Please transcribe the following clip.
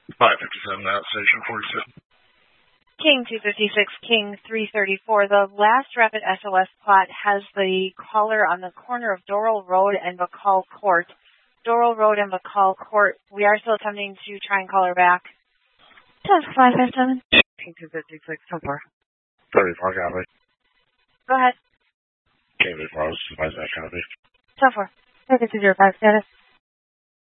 557 out, station 46. King 256, King 334. The last rapid SOS plot has the caller on the corner of Doral Road and Bacall Court. Doral Road and Bacall Court. We are still attempting to try and call her back. Task 557. King 256, 10-4. 34, copy. Go ahead. King 34, supervise that, copy. 10-4. 205 status.